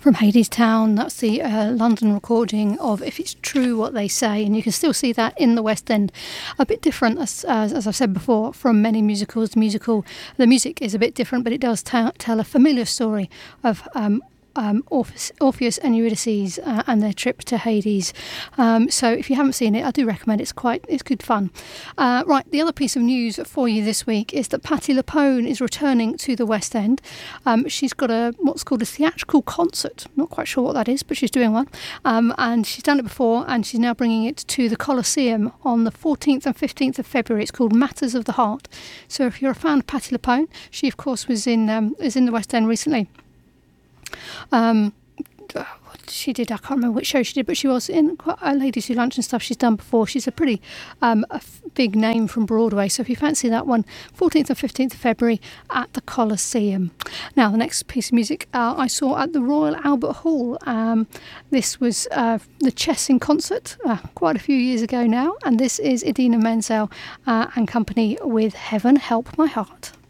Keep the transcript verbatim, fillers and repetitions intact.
from Hadestown. That's the uh, London recording of If It's True What They Say, and you can still see that in the West End. A bit different, as, as, as I've said before, from many musicals. The musical, the music is a bit different, but it does t- tell a familiar story of um, Um, Orpheus, Orpheus and Eurydice uh, and their trip to Hades. Um, so if you haven't seen it, I do recommend it. It's quite, it's good fun. Uh, right, the other piece of news for you this week is that Patti LuPone is returning to the West End. Um, she's got a what's called a theatrical concert. Not quite sure what that is, but she's doing one. Um, and she's done it before, and she's now bringing it to the Colosseum on the fourteenth and fifteenth of February. It's called Matters of the Heart. So if you're a fan of Patti LuPone, she of course was in um, is in the West End recently. Um, what she did, I can't remember which show she did, but she was in quite a Ladies Who Lunch and stuff she's done before. She's a pretty um, a f- big name from Broadway, so if you fancy that one, fourteenth and fifteenth of February at the Colosseum. Now, the next piece of music uh, I saw at the Royal Albert Hall. Um, this was uh, the Chess in concert uh, quite a few years ago now, and this is Idina Menzel uh, and company with Heaven Help My Heart.